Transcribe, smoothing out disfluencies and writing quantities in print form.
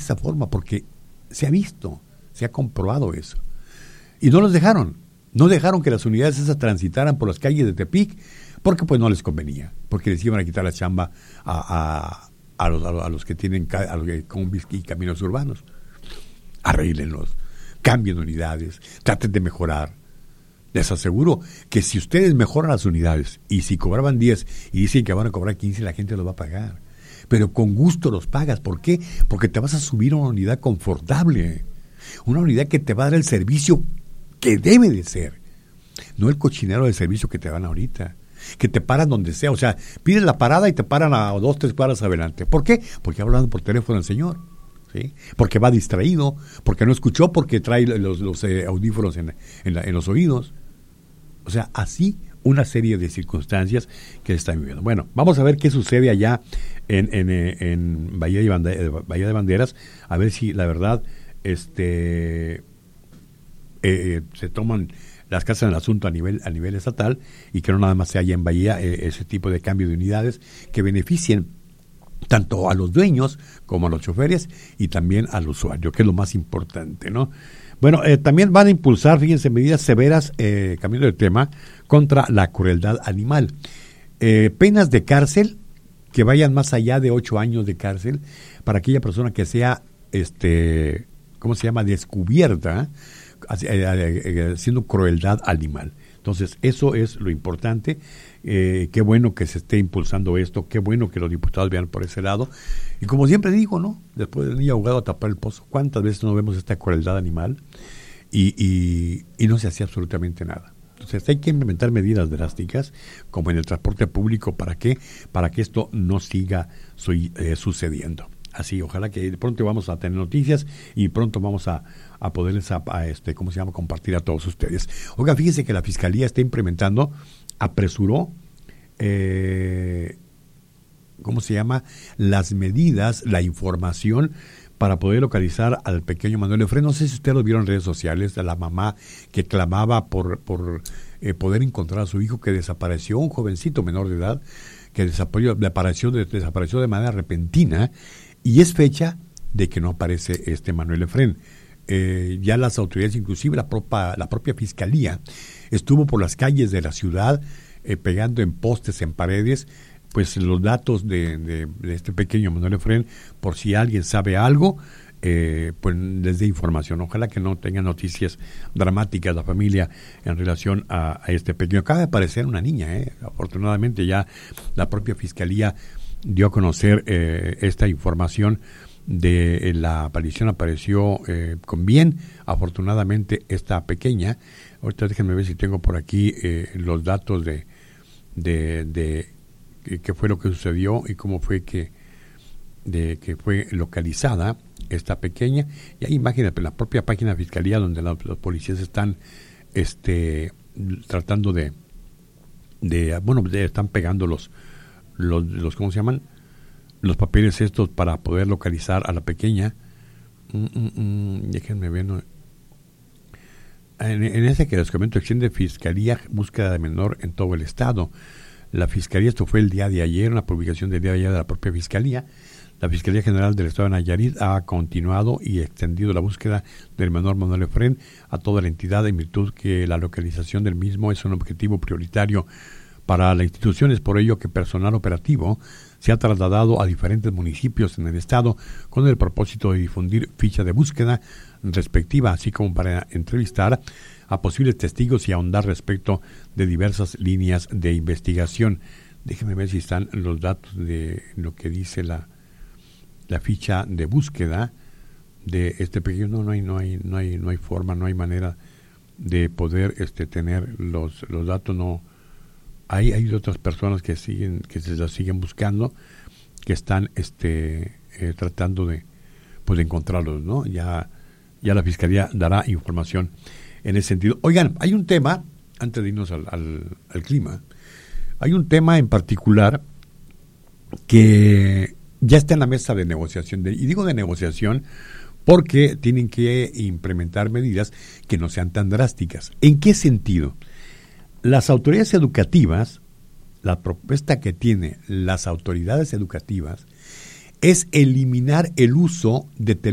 esa forma, porque se ha visto, se ha comprobado eso. Y no los dejaron. No dejaron que las unidades esas transitaran por las calles de Tepic, porque pues no les convenía, porque les iban a quitar la chamba a los que tienen combis y caminos urbanos. Arréglenlos, cambien unidades, traten de mejorar. Les aseguro que si ustedes mejoran las unidades y si cobraban 10 y dicen que van a cobrar 15, la gente los va a pagar. Pero con gusto los pagas. ¿Por qué? Porque te vas a subir a una unidad confortable, una unidad que te va a dar el servicio que debe de ser, no el cochinero de servicio que te dan ahorita, que te paran donde sea. O sea, pides la parada y te paran a 2, 3 cuadras adelante. ¿Por qué? Porque ha hablado por teléfono el señor, ¿sí? Porque va distraído, porque no escuchó, porque trae los audífonos en los oídos. O sea, así una serie de circunstancias que se están viviendo. Bueno, vamos a ver qué sucede allá en Bahía de Banderas, a ver si la verdad se toman las cartas en el asunto a nivel estatal, y que no nada más se haya en Bahía ese tipo de cambio de unidades que beneficien tanto a los dueños como a los choferes y también al usuario, que es lo más importante, ¿no? Bueno, también van a impulsar, fíjense, medidas severas, cambiando de tema, contra la crueldad animal. Penas de cárcel que vayan más allá de 8 años de cárcel para aquella persona que sea, ¿cómo se llama?, descubierta haciendo crueldad animal. Entonces, eso es lo importante. Qué bueno que se esté impulsando esto, qué bueno que los diputados vean por ese lado. Y como siempre digo, ¿no?, después del niño ahogado a tapar el pozo, ¿cuántas veces no vemos esta crueldad animal? Y no se hace absolutamente nada. Entonces hay que implementar medidas drásticas, como en el transporte público. ¿Para qué? Para que esto no siga sucediendo. Así, ojalá que de pronto vamos a tener noticias y pronto vamos a poderles ¿cómo se llama?, compartir a todos ustedes. Oiga, fíjense que la Fiscalía está implementando, apresuró, ¿cómo se llama?, las medidas, la información para poder localizar al pequeño Manuel Efraín. No sé si ustedes lo vieron en redes sociales, de la mamá que clamaba por poder encontrar a su hijo que desapareció, un jovencito menor de edad, que desapareció de manera repentina, y es fecha de que no aparece Manuel Efraín. Ya las autoridades, inclusive la propia Fiscalía, estuvo por las calles de la ciudad pegando en postes, en paredes, pues los datos de este pequeño Manuel Efraín, por si alguien sabe algo, pues les dé información. Ojalá que no tengan noticias dramáticas la familia en relación a este pequeño. Acaba de aparecer una niña, afortunadamente ya la propia Fiscalía dio a conocer esta información de la aparición. Apareció con bien, afortunadamente, esta pequeña. Ahorita déjenme ver si tengo por aquí los datos de qué fue lo que sucedió y cómo fue que fue localizada esta pequeña. Y hay imágenes en la propia página de Fiscalía donde los policías están tratando están pegando los ¿cómo se llaman?, los papeles estos para poder localizar a la pequeña. Déjenme ver, ¿no? En ese que les comento, extiende Fiscalía búsqueda de menor en todo el estado. La Fiscalía, esto fue el día de ayer, una publicación del día de ayer de la propia Fiscalía. La Fiscalía General del Estado de Nayarit ha continuado y extendido la búsqueda del menor Manuel Efraín a toda la entidad, en virtud que la localización del mismo es un objetivo prioritario para la institución. Es por ello que personal operativo se ha trasladado a diferentes municipios en el estado con el propósito de difundir ficha de búsqueda respectiva, así como para entrevistar a posibles testigos y ahondar respecto de diversas líneas de investigación. Déjenme ver si están los datos de lo que dice la ficha de búsqueda de este pequeño. No hay forma, no hay manera de poder tener los datos. No hay otras personas que se las siguen buscando, que están tratando de encontrarlos, ¿no? Ya la Fiscalía dará información en ese sentido. Oigan, hay un tema, antes de irnos al clima, hay un tema en particular que ya está en la mesa de negociación, y digo de negociación porque tienen que implementar medidas que no sean tan drásticas. ¿En qué sentido? Las autoridades educativas, la propuesta que tienen las autoridades educativas es eliminar el uso de